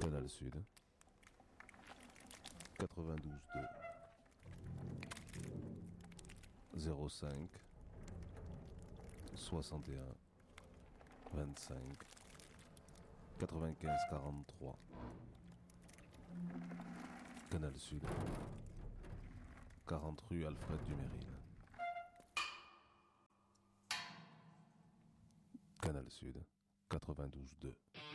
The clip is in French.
Canal Sud, 92.2, 05, 61, 25, 95 43. Canal Sud, 40 rue Alfred Duméril. Canal Sud, 92.2.